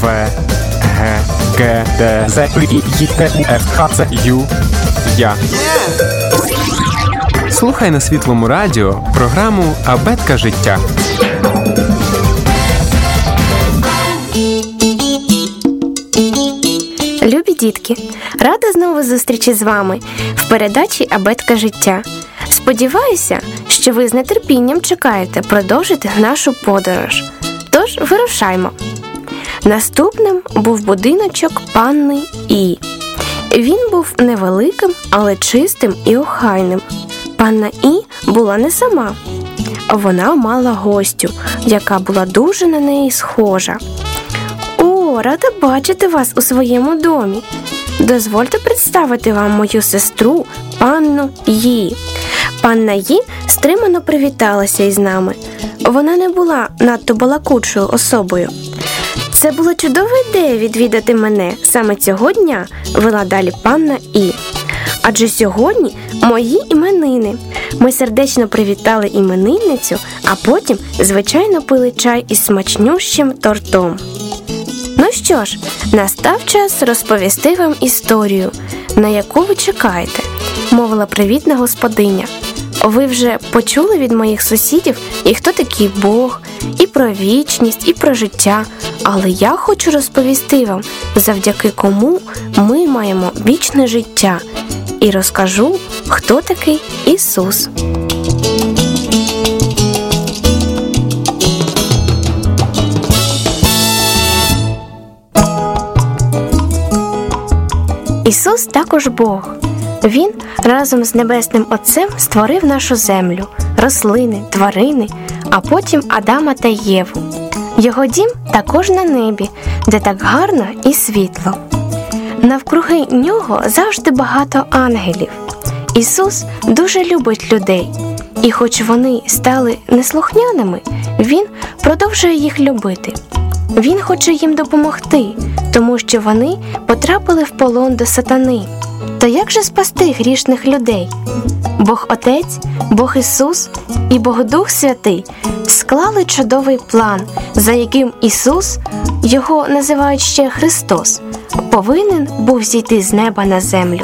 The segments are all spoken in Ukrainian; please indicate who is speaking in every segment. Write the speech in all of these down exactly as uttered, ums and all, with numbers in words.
Speaker 1: В, Г, Г, Д, З, І, Й, Т, У, Ф, Х, Ц, Ю, Я. Слухай на Світлому радіо програму «Абетка життя».
Speaker 2: Любі дітки, рада знову зустрічі з вами в передачі «Абетка життя». Сподіваюся, що ви з нетерпінням чекаєте продовжити нашу подорож. Тож, вирушаймо. Наступним був будиночок панни І. Він був невеликим, але чистим і охайним. Панна І була не сама. Вона мала гостю, яка була дуже на неї схожа. «О, рада бачити вас у своєму домі. Дозвольте представити вам мою сестру, панну І». Панна І стримано привіталася із нами. Вона не була надто балакучою особою. «Це була чудова ідея відвідати мене саме цього дня», – вела далі панна І. «Адже сьогодні мої іменини». Ми сердечно привітали іменинницю, а потім, звичайно, пили чай із смачнющим тортом. Ну що ж, настав час розповісти вам історію, на яку ви чекаєте, мовила привітна господиня. Ви вже почули від моїх сусідів, і хто такий Бог, і про вічність, і про життя. Але я хочу розповісти вам, завдяки кому ми маємо вічне життя. І розкажу, хто такий Ісус. Ісус також Бог. Він разом з Небесним Отцем створив нашу землю, рослини, тварини, а потім Адама та Єву. Його дім також на небі, де так гарно і світло. Навкруги нього завжди багато ангелів. Ісус дуже любить людей. І хоч вони стали неслухняними, Він продовжує їх любити. Він хоче їм допомогти, тому що вони потрапили в полон до сатани. То як же спасти грішних людей? Бог Отець, Бог Ісус і Бог Дух Святий склали чудовий план, за яким Ісус, його називають ще Христос, повинен був зійти з неба на землю.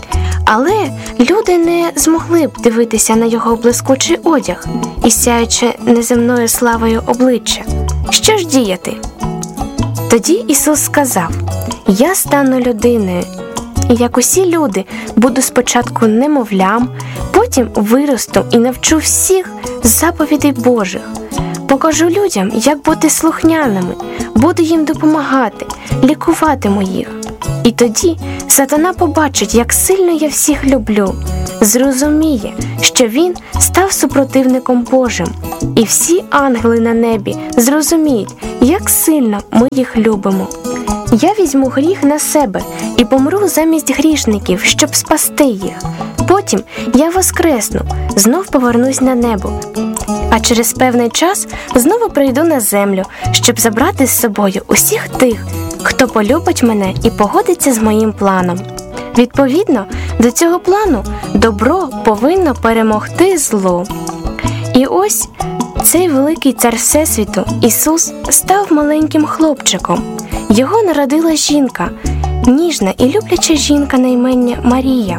Speaker 2: Але люди не змогли б дивитися на його блискучий одяг і сяюче неземною славою обличчя. Що ж діяти? Тоді Ісус сказав: «Я стану людиною. І як усі люди, буду спочатку немовлям, потім виросту і навчу всіх заповідей Божих. Покажу людям, як бути слухняними, буду їм допомагати, лікуватиму їх. І тоді сатана побачить, як сильно я всіх люблю, зрозуміє, що він став супротивником Божим. І всі ангели на небі зрозуміють, як сильно ми їх любимо. Я візьму гріх на себе і помру замість грішників, щоб спасти їх. Потім я воскресну, знов повернусь на небо. А через певний час знову прийду на землю, щоб забрати з собою усіх тих, хто полюбить мене і погодиться з моїм планом. Відповідно до цього плану добро повинно перемогти зло». І ось цей великий цар Всесвіту, Ісус, став маленьким хлопчиком. Його народила жінка, ніжна і любляча жінка на ім'я Марія.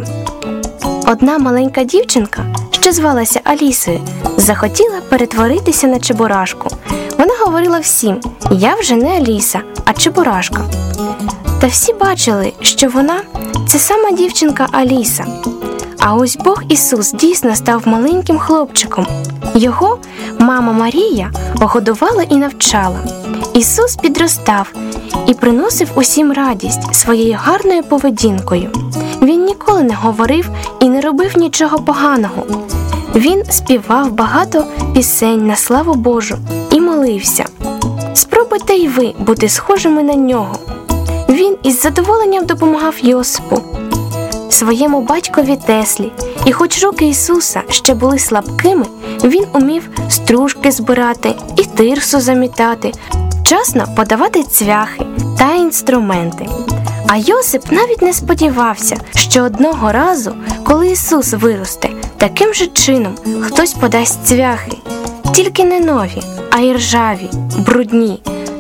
Speaker 2: Одна маленька дівчинка, що звалася Алісою, захотіла перетворитися на Чебурашку. Вона говорила всім: «Я вже не Аліса, а Чебурашка». Та всі бачили, що вона – це сама дівчинка Аліса. А ось Бог Ісус дійсно став маленьким хлопчиком. Його мама Марія годувала і навчала. Ісус підростав і приносив усім радість своєю гарною поведінкою. Він ніколи не говорив і не робив нічого поганого. Він співав багато пісень на славу Божу і молився. Спробуйте й ви бути схожими на нього. Він із задоволенням допомагав Йосипу, своєму батькові Теслі, і хоч руки Ісуса ще були слабкими, він умів стружки збирати і тирсу замітати, вчасно подавати цвяхи та інструменти. А Йосип навіть не сподівався, що одного разу, коли Ісус виросте, таким же чином хтось подасть цвяхи. Тільки не нові, а й ржаві, брудні,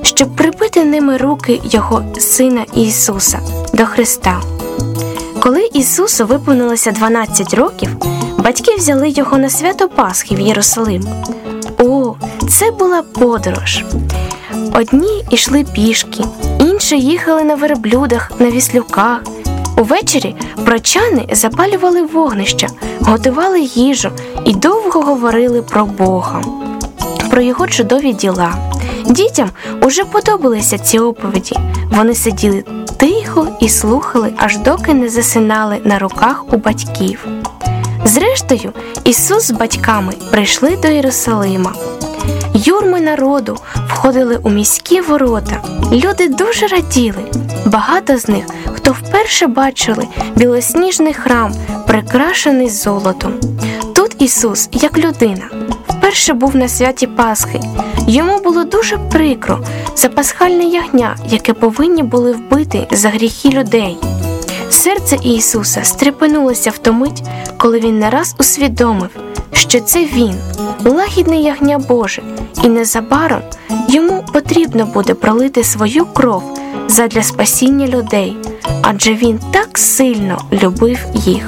Speaker 2: щоб прибити ними руки його Сина Ісуса до Христа. Коли Ісусу виповнилося дванадцять років, батьки взяли його на свято Пасхи в Єрусалим. О, це була подорож! Одні йшли пішки, інші їхали на верблюдах, на віслюках. Увечері прочани запалювали вогнища, готували їжу і довго говорили про Бога, про його чудові діла. Дітям уже подобалися ці оповіді. Вони сиділи тихо і слухали, аж доки не засинали на руках у батьків. Зрештою, Ісус з батьками прийшли до Єрусалима. Юрми народу входили у міські ворота. Люди дуже раділи. Багато з них, хто вперше бачили білосніжний храм, прикрашений золотом. Тут Ісус, як людина, вперше був на святі Пасхи. Йому було дуже прикро за пасхальне ягня, яке повинні були вбити за гріхи людей. Серце Ісуса стрепенулося в ту мить, коли Він нараз усвідомив, що це Він, лагідне ягня Боже, і незабаром Йому потрібно буде пролити свою кров задля спасіння людей, адже Він так сильно любив їх.